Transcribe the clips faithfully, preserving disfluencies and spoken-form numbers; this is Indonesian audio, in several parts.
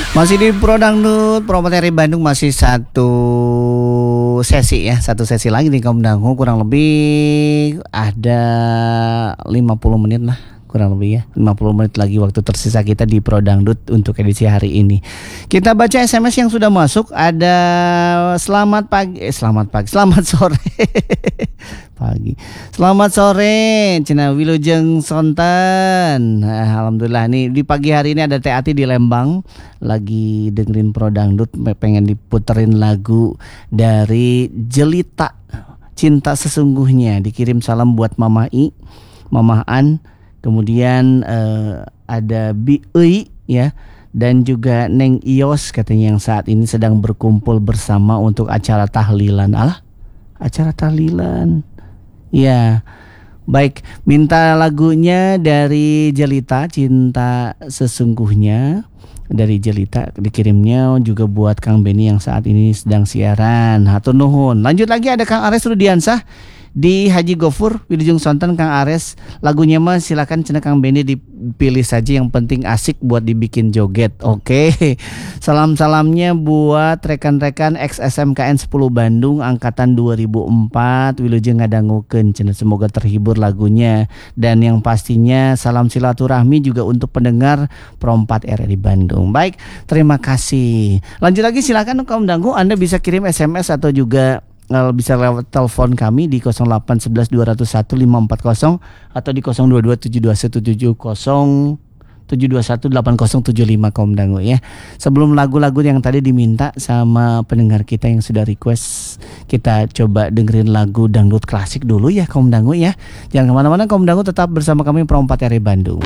Masih di Pro Dangdut, Promoter Bandung, masih satu sesi ya, satu sesi lagi di Kaum Dangu, kurang lebih ada lima puluh menit lah, kurang lebih ya, lima puluh menit lagi waktu tersisa kita di Pro Dangdut untuk edisi hari ini. Kita baca S M S yang sudah masuk. Ada selamat pagi, eh, selamat pagi, selamat sore. Pagi. Selamat sore, Cina Wilujeng Sonten. Nah, alhamdulillah nih di pagi hari ini ada Teh Ati di Lembang lagi dengerin Pro Dangdut, pengen diputerin lagu dari Jelita, Cinta Sesungguhnya. Dikirim salam buat Mama I, Mama An, kemudian eh, ada Bi Ui ya, dan juga Neng Ios katanya yang saat ini sedang berkumpul bersama untuk acara tahlilan. Alah, acara tahlilan. Ya, baik, minta lagunya dari Jelita, Cinta Sesungguhnya dari Jelita, dikirimnya juga buat Kang Beni yang saat ini sedang siaran. Hatur nuhun. Lanjut lagi ada Kang Ares Rudiansah di Haji Gofur, Wilujeng Sonten. Kang Ares, lagunya mah silakan cina Kang Beni dipilih saja, yang penting asik buat dibikin joget. Oke. Salam-salamnya buat rekan-rekan ex S M K N sepuluh Bandung angkatan dua ribu empat, Wilujeng ngadangukeun cenah, semoga terhibur lagunya. Dan yang pastinya salam silaturahmi juga untuk pendengar Pro empat R R I Bandung. Baik, terima kasih. Lanjut lagi silakan Kaum Dangu, Anda bisa kirim S M S atau juga bisa lewat telepon kami di nol delapan satu satu dua nol satu lima empat nol atau di nol dua dua tujuh dua satu tujuh nol tujuh dua satu delapan nol tujuh lima Kaum Dangu ya. Sebelum lagu-lagu yang tadi diminta sama pendengar kita yang sudah request, kita coba dengerin lagu dangdut klasik dulu ya Kaum Dangu ya. Jangan kemana-mana Kaum Dangu, tetap bersama kami Pro empat R R I Bandung.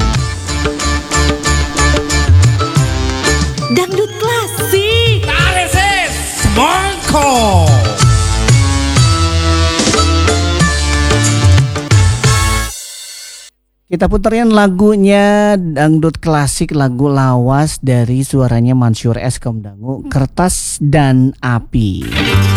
Dangdut klasik Tareses Semongko. Kita puterin lagunya dangdut klasik, lagu lawas dari suaranya Mansyur S Kaum Dangu, Kertas dan Api.